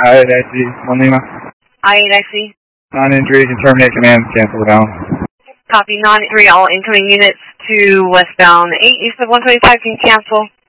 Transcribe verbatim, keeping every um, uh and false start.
I eight I C, one Lima. I eight I C. Non-injury, can terminate command, cancel down. Copy, non-injury, all incoming units to westbound eight, east of one twenty-five can cancel.